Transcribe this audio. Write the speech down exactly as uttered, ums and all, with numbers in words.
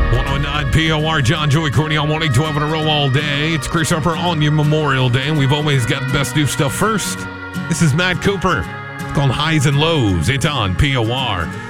one oh nine P O R, John, Joey, Courtney on morning, twelve in a row all day. It's Chris Harper on your Memorial Day, and we've always got the best new stuff first. This is Matt Cooper. It's called Highs and Lows. It's on P O R.